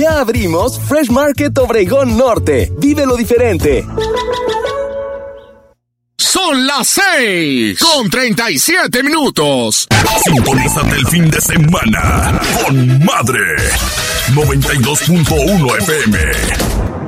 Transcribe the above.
Ya abrimos Fresh Market Obregón Norte. Vive lo diferente. Son las 6:37. Sintonízate el fin de semana con Madre 92.1 FM.